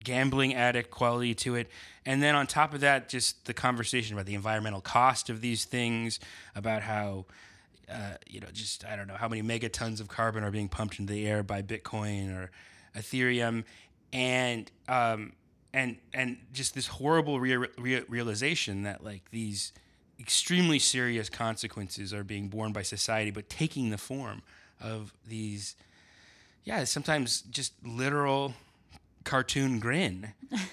gambling addict quality to it. And then on top of that, just the conversation about the environmental cost of these things, about how, just, I don't know, how many megatons of carbon are being pumped into the air by Bitcoin or Ethereum. And, and just this horrible realization that like these extremely serious consequences are being borne by society, but taking the form of these, sometimes just literal cartoon grin.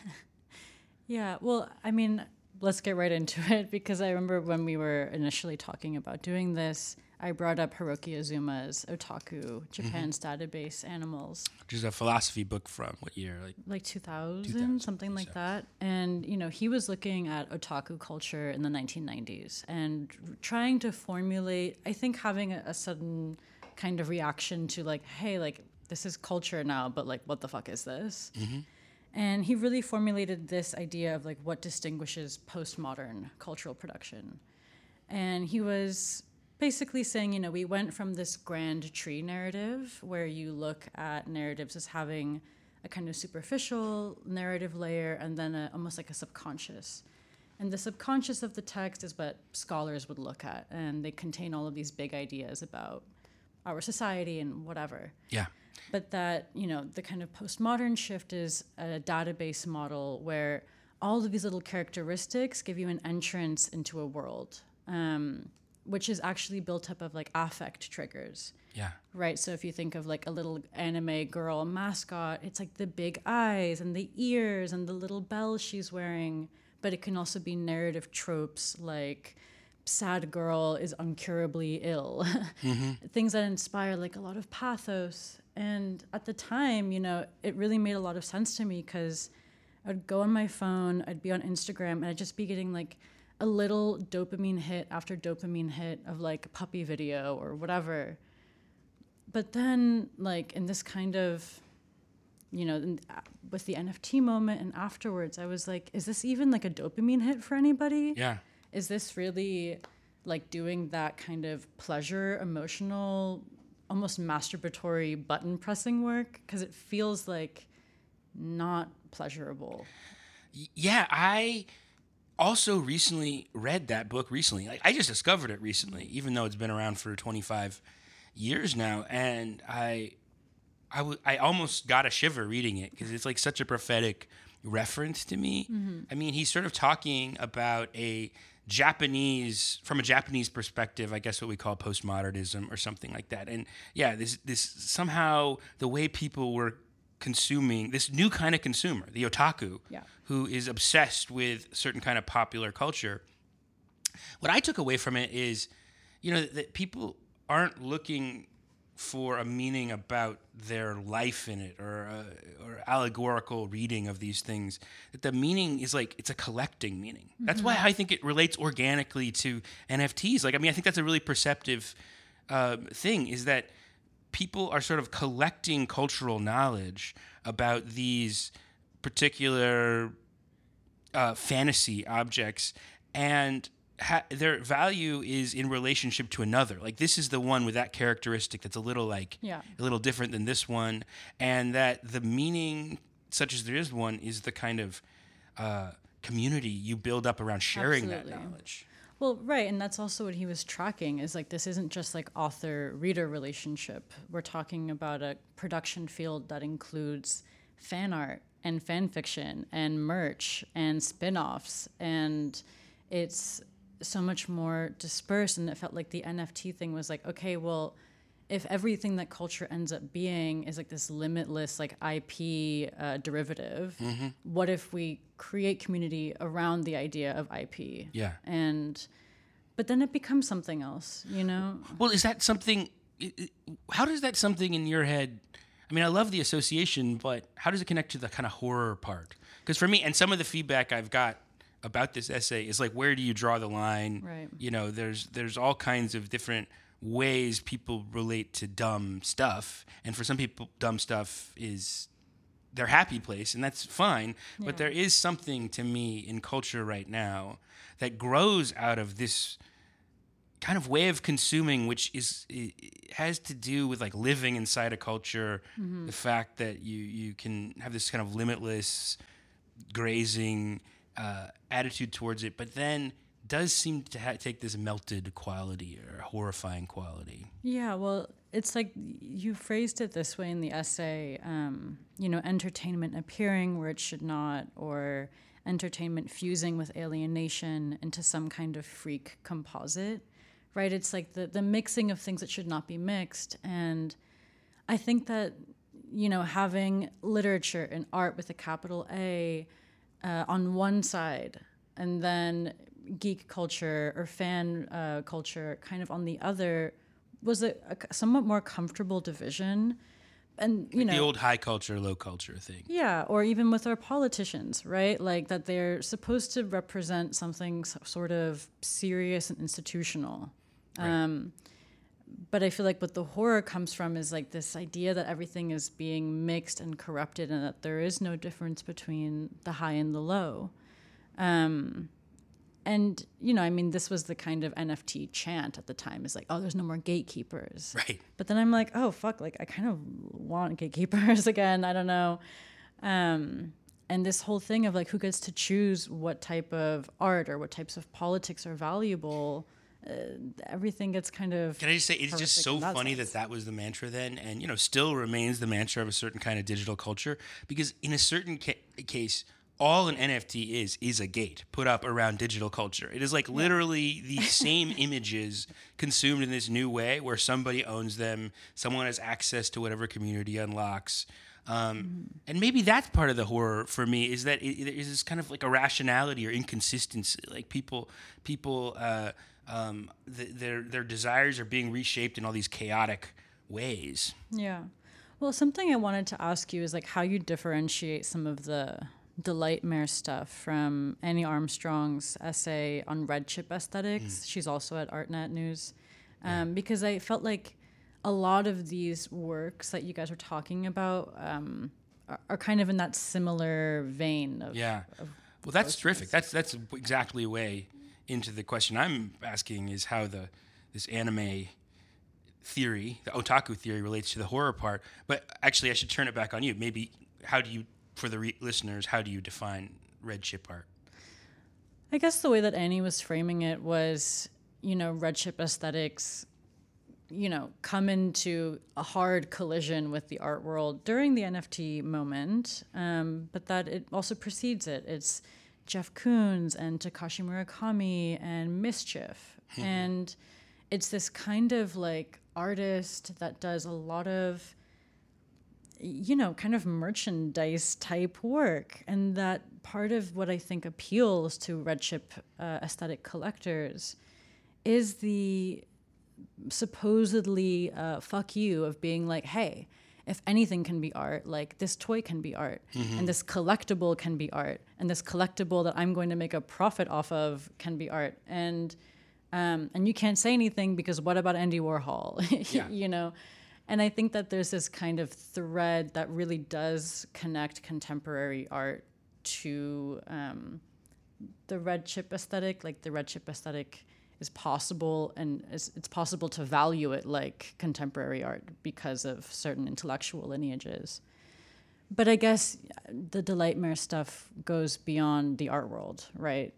Yeah, well, I mean, let's get right into it because I remember when we were initially talking about doing this, I brought up Hiroki Azuma's Otaku, Japan's Database Animals. Which is a philosophy book from what year? Like 2000, something like that. And, he was looking at otaku culture in the 1990s and trying to formulate, I think having a sudden kind of reaction to like, hey, like, this is culture now, but like, what the fuck is this? Mm-hmm. And he really formulated this idea of like what distinguishes postmodern cultural production. And he was basically saying, we went from this grand tree narrative where you look at narratives as having a kind of superficial narrative layer and then almost like a subconscious. And the subconscious of the text is what scholars would look at, and they contain all of these big ideas about our society and whatever. Yeah. But that, the kind of postmodern shift is a database model where all of these little characteristics give you an entrance into a world, which is actually built up of like affect triggers. Yeah. Right. So if you think of like a little anime girl mascot, it's like the big eyes and the ears and the little bell she's wearing. But it can also be narrative tropes like sad girl is incurably ill. Mm-hmm. Things that inspire like a lot of pathos. And at the time, it really made a lot of sense to me because I'd go on my phone, I'd be on Instagram, and I'd just be getting like a little dopamine hit after dopamine hit of like a puppy video or whatever. But then like in this kind of, with the NFT moment and afterwards, I was like, is this even like a dopamine hit for anybody? Yeah. Is this really like doing that kind of pleasure, emotional, almost masturbatory button pressing work? Because it feels like not pleasurable. Yeah, I also recently read that book recently. Like, I just discovered it recently, even though it's been around for 25 years now. And I almost got a shiver reading it because it's like such a prophetic reference to me. Mm-hmm. I mean, he's sort of talking about from a Japanese perspective, I guess what we call postmodernism or something like that. And yeah, this somehow the way people were consuming this new kind of consumer, the otaku, who is obsessed with certain kind of popular culture. What I took away from it is, that people aren't looking for a meaning about their life in it or allegorical reading of these things. That the meaning is like, it's a collecting meaning. Mm-hmm. That's why I think it relates organically to NFTs. Like, I mean, I think that's a really perceptive thing, is that people are sort of collecting cultural knowledge about these particular fantasy objects, and their value is in relationship to another. Like, this is the one with that characteristic that's a little different than this one, and that the meaning, such as there is one, is the kind of community you build up around sharing that knowledge. Well, right, and that's also what he was tracking, is like this isn't just like author-reader relationship. We're talking about a production field that includes fan art and fan fiction and merch and spin-offs, and it's so much more dispersed. And it felt like the NFT thing was like, okay, well, if everything that culture ends up being is like this limitless like IP derivative, mm-hmm. what if we create community around the idea of IP? Yeah. But then it becomes something else, Well, is that something, how does that something in your head, I mean, I love the association, but how does it connect to the kind of horror part? Because for me, and some of the feedback I've got about this essay is like, where do you draw the line? Right. There's all kinds of different ways people relate to dumb stuff, and for some people dumb stuff is their happy place, and that's fine. Yeah. But there is something to me in culture right now that grows out of this kind of way of consuming, which has to do with like living inside a culture. The fact that you can have this kind of limitless grazing attitude towards it, but then does seem to take this melted quality or horrifying quality. Yeah, well, it's like you phrased it this way in the essay, entertainment appearing where it should not, or entertainment fusing with alienation into some kind of freak composite, right? It's like the mixing of things that should not be mixed. And I think that, having literature and art with a capital A on one side, and then geek culture or fan culture kind of on the other, was a somewhat more comfortable division. And the old high culture, low culture thing. Yeah, or even with our politicians, right? Like that they're supposed to represent something sort of serious and institutional. Right. But I feel like what the horror comes from is like this idea that everything is being mixed and corrupted, and that there is no difference between the high and the low. And, this was the kind of NFT chant at the time, is like, oh, there's no more gatekeepers. Right. But then I'm like, oh, fuck, like I kind of want gatekeepers again. I don't know. And this whole thing of like who gets to choose what type of art or what types of politics are valuable, everything gets kind of... Can I just say, it's just so funny that was the mantra then, and, still remains the mantra of a certain kind of digital culture, because in a certain case... all an NFT is a gate put up around digital culture. It is like literally the same images consumed in this new way where somebody owns them, someone has access to whatever community unlocks. And maybe that's part of the horror for me, is that it is this kind of like irrationality or inconsistency. Like people their desires are being reshaped in all these chaotic ways. Yeah. Well, something I wanted to ask you is like how you differentiate some of the Delightmare stuff from Annie Armstrong's essay on red chip aesthetics. She's also at ArtNet News. Because I felt like a lot of these works that you guys are talking about are kind of in that similar vein of... Yeah. Well, that's terrific. That's exactly a way into the question I'm asking, is how this anime theory, the otaku theory, relates to the horror part. But actually, I should turn it back on you. Maybe for the listeners, how do you define red chip art? I guess the way that Annie was framing it was, red chip aesthetics, come into a hard collision with the art world during the NFT moment, but that it also precedes it. It's Jeff Koons and Takashi Murakami and Mischief. And it's this kind of like artist that does a lot of kind of merchandise type work. And that part of what I think appeals to red chip aesthetic collectors is the supposedly fuck you of being like, hey, if anything can be art, like this toy can be art, and this collectible can be art, and this collectible that I'm going to make a profit off of can be art. And you can't say anything because what about Andy Warhol? Yeah. And I think that there's this kind of thread that really does connect contemporary art to the red chip aesthetic. Like the red chip aesthetic is possible, and it's possible to value it like contemporary art because of certain intellectual lineages. But I guess the Delightmare stuff goes beyond the art world, right?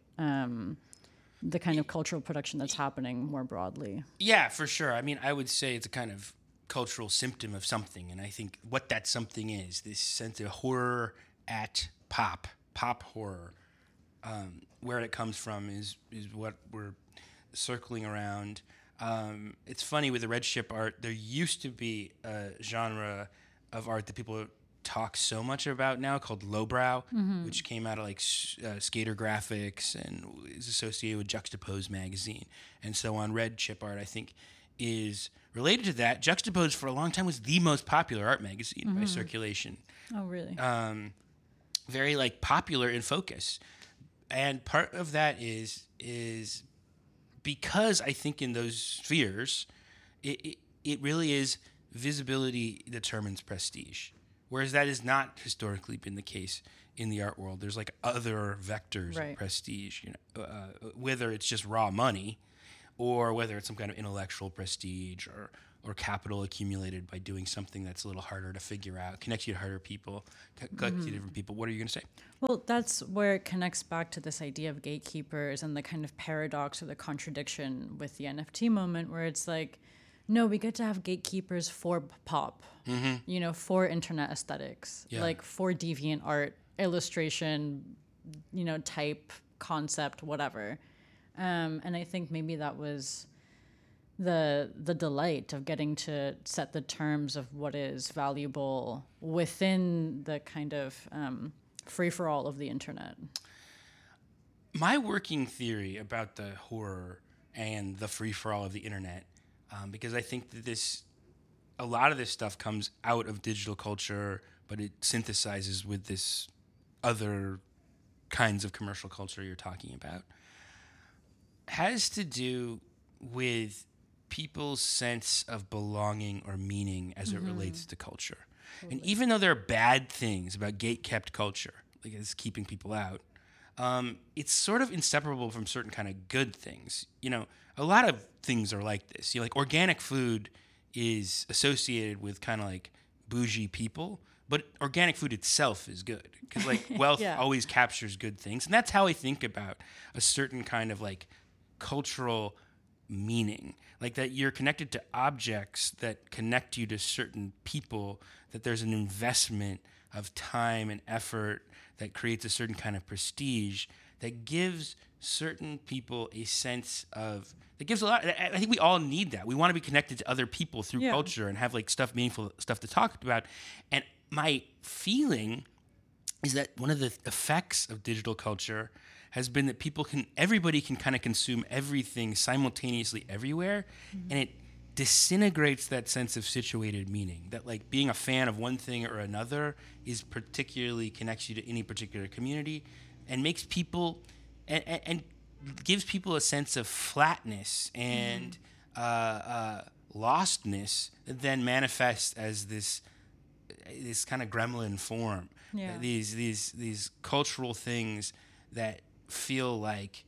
The kind of cultural production that's happening more broadly. Yeah, for sure. I mean, I would say it's a kind of cultural symptom of something, and I think what that something is, this sense of horror at pop horror, where it comes from is what we're circling around. It's funny with the red chip art, there used to be a genre of art that people talk so much about now called lowbrow, which came out of like Skater Graphics and is associated with Juxtapose magazine and so on. Red chip art, I think, is related to that. Juxtapose for a long time was the most popular art magazine by circulation. Oh, really? Very like popular in focus, and part of that is because I think in those spheres, it really is visibility determines prestige, whereas that has not historically been the case in the art world. There's like other vectors of prestige, whether it's just raw money or whether it's some kind of intellectual prestige or capital accumulated by doing something that's a little harder to figure out, connects you to harder people, connects you to different people. What are you going to say? Well, that's where it connects back to this idea of gatekeepers and the kind of paradox or the contradiction with the NFT moment, where it's like, no, we get to have gatekeepers for pop, for internet aesthetics, like for deviant art, illustration, type, concept, whatever. And I think maybe that was the delight of getting to set the terms of what is valuable within the kind of free-for-all of the internet. My working theory about the horror and the free-for-all of the internet, because I think that a lot of this stuff comes out of digital culture, but it synthesizes with this other kinds of commercial culture you're talking about, has to do with people's sense of belonging or meaning as it relates to culture. Totally. And even though there are bad things about gate-kept culture, like it's keeping people out, it's sort of inseparable from certain kind of good things. A lot of things are like this. Like organic food is associated with kind of like bougie people, but organic food itself is good because like wealth always captures good things. And that's how I think about a certain kind of like cultural meaning, like that you're connected to objects that connect you to certain people, that there's an investment of time and effort that creates a certain kind of prestige that gives certain people a sense of, that gives a lot. I think we all need that. We want to be connected to other people through culture and have like meaningful stuff to talk about. And my feeling is that one of the effects of digital culture has been that everybody can kind of consume everything simultaneously everywhere, and it disintegrates that sense of situated meaning, that like being a fan of one thing or another is particularly connects you to any particular community and makes people and gives people a sense of flatness and lostness that then manifests as this kind of gremlin form. These cultural things that feel like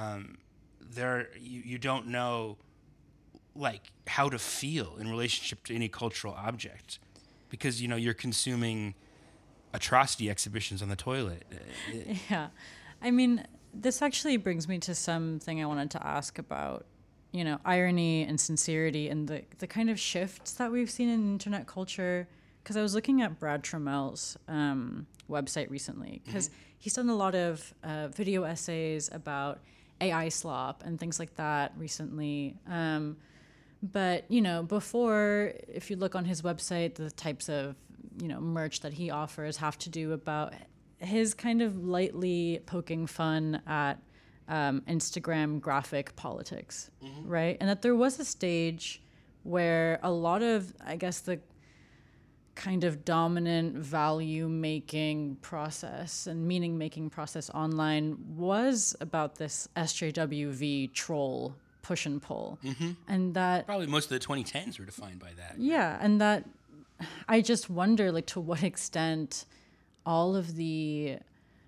you don't know like how to feel in relationship to any cultural object because you're consuming atrocity exhibitions on the toilet. Yeah, I mean, this actually brings me to something I wanted to ask about irony and sincerity and the kind of shifts that we've seen in internet culture, because I was looking at Brad Trommel's website recently, because he's done a lot of video essays about AI slop and things like that recently. But, before, if you look on his website, the types of, merch that he offers have to do about his kind of lightly poking fun at Instagram graphic politics, right? And that there was a stage where a lot of, I guess, the kind of dominant value-making process and meaning-making process online was about this SJWV troll push and pull. And that probably most of the 2010s were defined by that. Yeah, and that I just wonder, like, to what extent all of the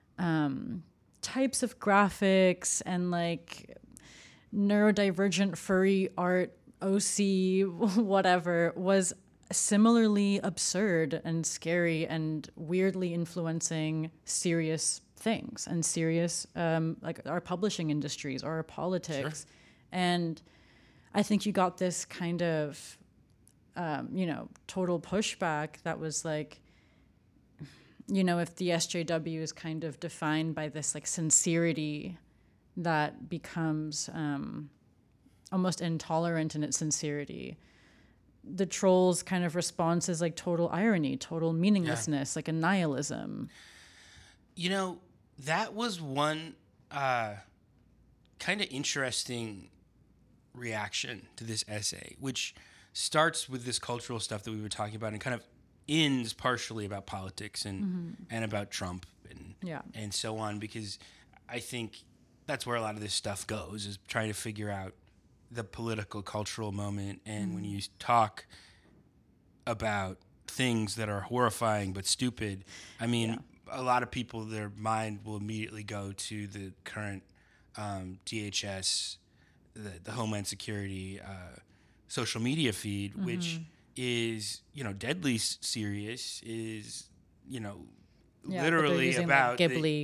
types of graphics and like neurodivergent furry art, OC, whatever, was similarly absurd and scary and weirdly influencing serious things and serious like our publishing industries or our politics. Sure. And I think you got this kind of total pushback that was like, if the SJW is kind of defined by this like sincerity that becomes almost intolerant in its sincerity, the trolls' kind of response is like total irony, total meaninglessness, like a nihilism. That was one kind of interesting reaction to this essay, which starts with this cultural stuff that we were talking about and kind of ends partially about politics and about Trump and so on, because I think that's where a lot of this stuff goes, is trying to figure out the political cultural moment. And when you talk about things that are horrifying but stupid, I mean, a lot of people, their mind will immediately go to the current DHS, the Homeland Security social media feed, which is, deadly serious, is, literally about Ghibli